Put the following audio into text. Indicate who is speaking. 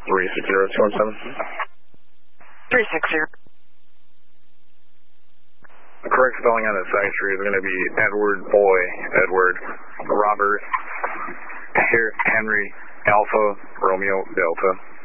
Speaker 1: 360-217.
Speaker 2: 360.
Speaker 1: The correct spelling on this factory is going to be Edward Boy, Edward, Robert, Henry, Alpha, Romeo, Delta.